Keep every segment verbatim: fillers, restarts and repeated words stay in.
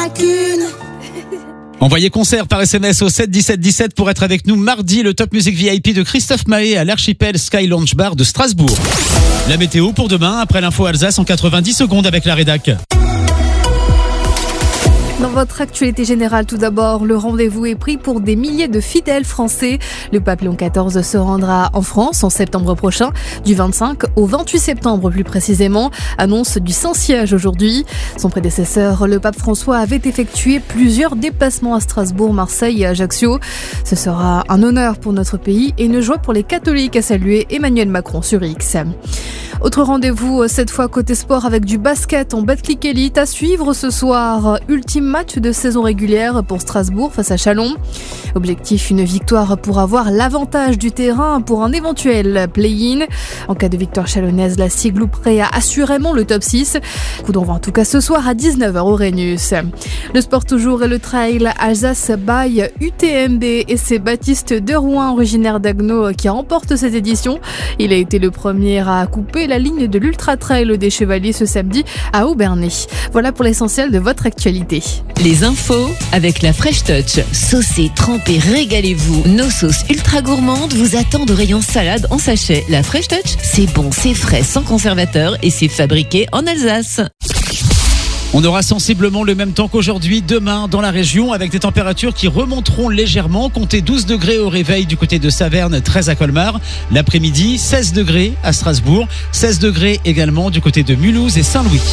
a qu'une. Envoyez concert par S M S au sept dix-sept dix-sept pour être avec nous mardi, le Top Music V I P de Christophe Mahé à l'Archipel Sky Lounge Bar de Strasbourg. La météo pour demain, après l'info Alsace en quatre-vingt-dix secondes avec la rédac. Dans votre actualité générale, tout d'abord, le rendez-vous est pris pour des milliers de fidèles français. Le pape Léon quatorze se rendra en France en septembre prochain, du vingt-cinq au vingt-huit septembre plus précisément. Annonce du Saint-Siège aujourd'hui. Son prédécesseur, le pape François, avait effectué plusieurs déplacements à Strasbourg, Marseille et Ajaccio. Ce sera un honneur pour notre pays et une joie pour les catholiques, a salué Emmanuel Macron sur X. Autre rendez-vous, cette fois côté sport avec du basket en Betclic Elite à suivre ce soir. Ultime match de saison régulière pour Strasbourg face à Chalon. Objectif, une victoire pour avoir l'avantage du terrain pour un éventuel play-in. En cas de victoire chalonnaise, la SIG louperait assurément le top six. Coup d'envoi en tout cas ce soir à dix-neuf heures au Rhenus. Le sport toujours et le trail Alsace by U T M B et c'est Baptiste de Rouen, originaire d'Agno, qui remporte cette édition. Il a été le premier à couper la ligne de l'Ultra Trail des Chevaliers ce samedi à Aubernay. Voilà pour l'essentiel de votre actualité. Les infos avec la Fresh Touch. Saucez, trempez, régalez-vous. Nos sauces ultra gourmandes vous attendent au rayon salade en sachet. La Fresh Touch, c'est bon, c'est frais, sans conservateur et c'est fabriqué en Alsace. On aura sensiblement le même temps qu'aujourd'hui, demain dans la région, avec des températures qui remonteront légèrement. Comptez douze degrés au réveil du côté de Saverne, treize à Colmar. L'après-midi, seize degrés à Strasbourg, seize degrés également du côté de Mulhouse et Saint-Louis.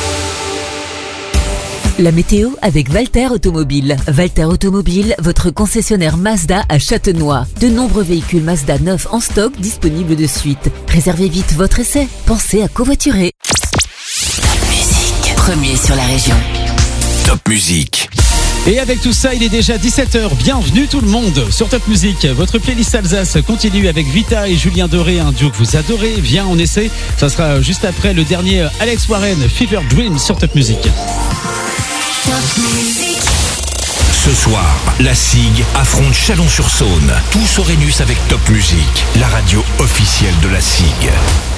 La météo avec Valter Automobile. Valter Automobile, votre concessionnaire Mazda à Châtenois. De nombreux véhicules Mazda neufs en stock disponibles de suite. Réservez vite votre essai. Pensez à covoiturer. Premier sur la région. Top Music. Et avec tout ça, il est déjà dix-sept heures. Bienvenue tout le monde sur Top Music. Votre playlist Alsace continue avec Vita et Julien Doré, un duo que vous adorez. Viens, on essaie. Ça sera juste après le dernier Alex Warren, Fever Dream sur Top Music. Top Music. Ce soir, la SIG affronte Chalon-sur-Saône. Tous au Rhenus avec Top Music, la radio officielle de la SIG.